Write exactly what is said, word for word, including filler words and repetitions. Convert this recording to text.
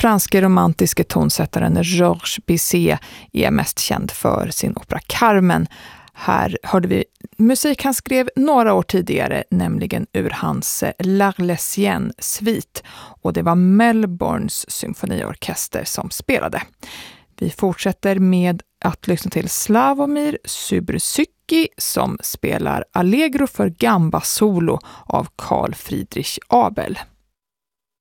franske romantiske tonsättaren Georges Bizet är mest känd för sin opera Carmen. Här hörde vi musik han skrev några år tidigare, nämligen ur hans L'Arlésienne svit, och det var Melbournes symfoniorkester som spelade. Vi fortsätter med att lyssna till Slavomir Subrzycki som spelar Allegro för gamba solo av Carl Friedrich Abel.